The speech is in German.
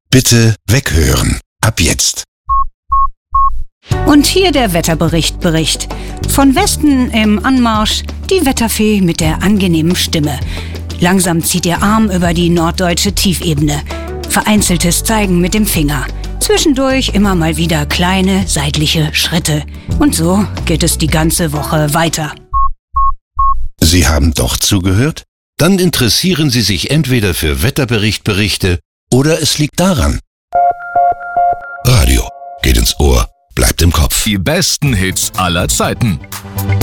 Bitte weghören. Ab jetzt. Und hier der Wetterbericht. Von Westen im Anmarsch die Wetterfee mit der angenehmen Stimme. Langsam zieht ihr Arm über die norddeutsche Tiefebene. Vereinzeltes Zeigen mit dem Finger. Zwischendurch immer mal wieder kleine seitliche Schritte. Und so geht es die ganze Woche weiter. Sie haben doch zugehört? Dann interessieren Sie sich entweder für Wetterberichte oder es liegt daran. Radio geht ins Ohr, bleibt im Kopf. Die besten Hits aller Zeiten.